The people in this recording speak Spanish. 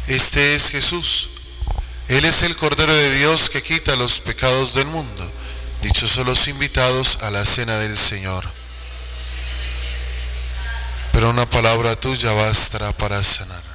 Este es Jesús. Él es el Cordero de Dios que quita los pecados del mundo. Dichosos los invitados a la cena del Señor. Pero una palabra tuya bastará para sanar.